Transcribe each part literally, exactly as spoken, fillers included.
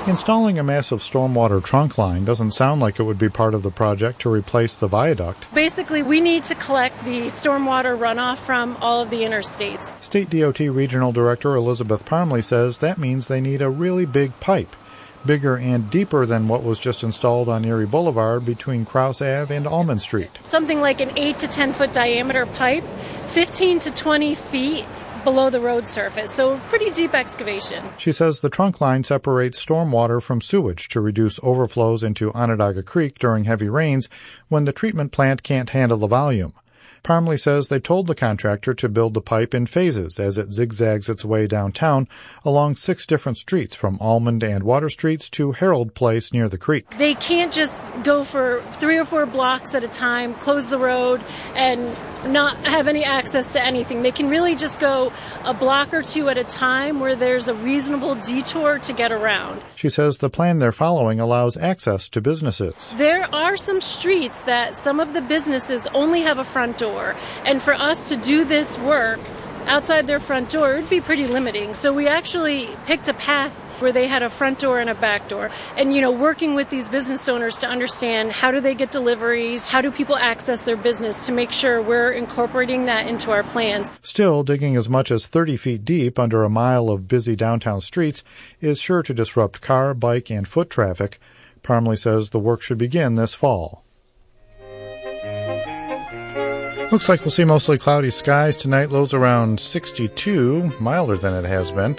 Installing a massive stormwater trunk line doesn't sound like it would be part of the project to replace the viaduct. Basically, we need to collect the stormwater runoff from all of the interstates. State D O T Regional Director Elizabeth Parmley says that means they need a really big pipe, bigger and deeper than what was just installed on Erie Boulevard between Krause Avenue and Almond Street. Something like an eight to ten foot diameter pipe, fifteen to twenty feet below the road surface, so pretty deep excavation. She says the trunk line separates stormwater from sewage to reduce overflows into Onondaga Creek during heavy rains when the treatment plant can't handle the volume. Parmley says they told the contractor to build the pipe in phases as it zigzags its way downtown along six different streets from Almond and Water Streets to Herald Place near the creek. They can't just go for three or four blocks at a time, close the road, and not have any access to anything. They can really just go a block or two at a time where there's a reasonable detour to get around. She says the plan they're following allows access to businesses. There are some streets that some of the businesses only have a front door, and for us to do this work outside their front door, it would be pretty limiting. So we actually picked a path where they had a front door and a back door. And, you know, working with these business owners to understand how do they get deliveries, how do people access their business to make sure we're incorporating that into our plans. Still, digging as much as thirty feet deep under a mile of busy downtown streets is sure to disrupt car, bike, and foot traffic. Parmley says the work should begin this fall. Looks like we'll see mostly cloudy skies tonight, lows around sixty-two, milder than it has been.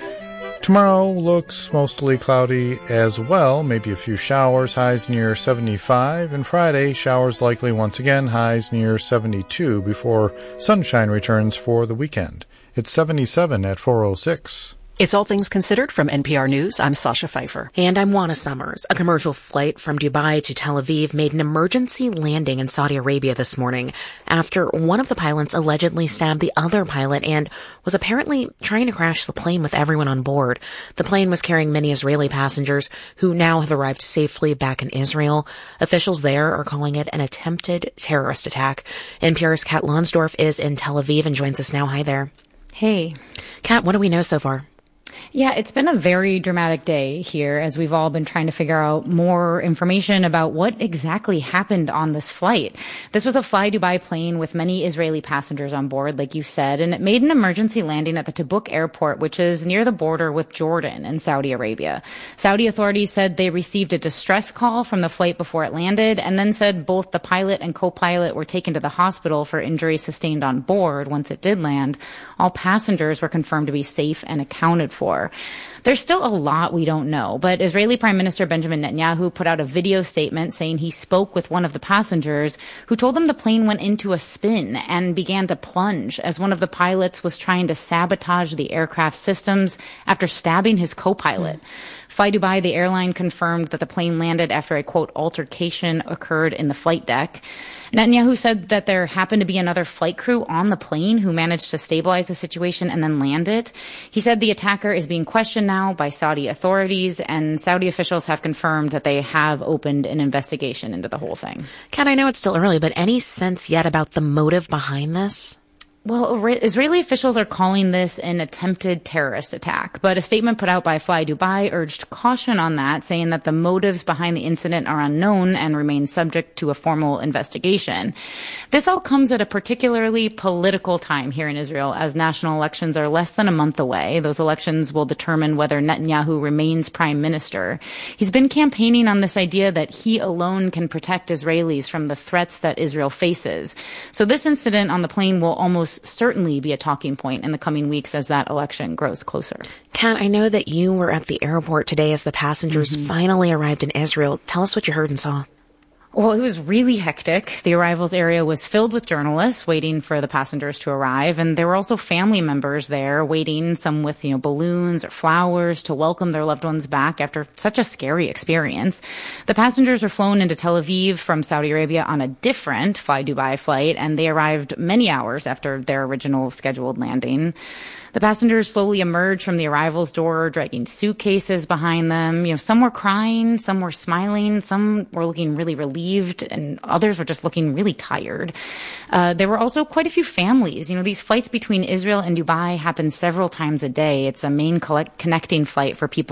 Tomorrow looks mostly cloudy as well, maybe a few showers, highs near seventy-five. And Friday, showers likely once again, highs near seventy-two before sunshine returns for the weekend. It's seventy-seven at four oh six. It's All Things Considered from N P R News. I'm Sasha Pfeiffer. And I'm Juana Summers. A commercial flight from Dubai to Tel Aviv made an emergency landing in Saudi Arabia this morning after one of the pilots allegedly stabbed the other pilot and was apparently trying to crash the plane with everyone on board. The plane was carrying many Israeli passengers who now have arrived safely back in Israel. Officials there are calling it an attempted terrorist attack. N P R's Kat Lonsdorf is in Tel Aviv and joins us now. Hi there. Hey. Kat, what do we know so far? Yeah, it's been a very dramatic day here as we've all been trying to figure out more information about what exactly happened on this flight. This was a Fly Dubai plane with many Israeli passengers on board, like you said, and it made an emergency landing at the Tabuk airport, which is near the border with Jordan and Saudi Arabia. Saudi authorities said they received a distress call from the flight before it landed and then said both the pilot and co-pilot were taken to the hospital for injuries sustained on board once it did land. All passengers were confirmed to be safe and accounted for. There's still a lot we don't know, but Israeli Prime Minister Benjamin Netanyahu put out a video statement saying he spoke with one of the passengers who told him the plane went into a spin and began to plunge as one of the pilots was trying to sabotage the aircraft systems after stabbing his co-pilot. Mm. Fly Dubai, the airline, confirmed that the plane landed after a, quote, altercation occurred in the flight deck. Netanyahu said that there happened to be another flight crew on the plane who managed to stabilize the situation and then land it. He said the attacker is being questioned now by Saudi authorities, and Saudi officials have confirmed that they have opened an investigation into the whole thing. Kat, I know it's still early, but any sense yet about the motive behind this? Well, Israeli officials are calling this an attempted terrorist attack, but a statement put out by Fly Dubai urged caution on that, saying that the motives behind the incident are unknown and remain subject to a formal investigation. This all comes at a particularly political time here in Israel, as national elections are less than a month away. Those elections will determine whether Netanyahu remains prime minister. He's been campaigning on this idea that he alone can protect Israelis from the threats that Israel faces. So this incident on the plane will almost certainly be a talking point in the coming weeks as that election grows closer. Kat, I know that you were at the airport today as the passengers mm-hmm. finally arrived in Israel. Tell us what you heard and saw. Well, it was really hectic. The arrivals area was filled with journalists waiting for the passengers to arrive, and there were also family members there waiting, some with, you know, balloons or flowers to welcome their loved ones back after such a scary experience. The passengers were flown into Tel Aviv from Saudi Arabia on a different Fly Dubai flight, and they arrived many hours after their original scheduled landing. The passengers slowly emerged from the arrivals door, dragging suitcases behind them. You know, some were crying, some were smiling, some were looking really relieved, and others were just looking really tired. Uh, there were also quite a few families. You know, these flights between Israel and Dubai happen several times a day. It's a main collect- connecting flight for people